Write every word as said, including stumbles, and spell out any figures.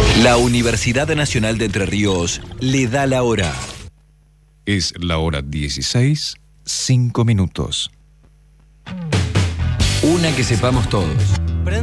La Universidad Nacional de Entre Ríos le da la hora. Es la hora dieciséis, cinco minutos. Una que sepamos todos.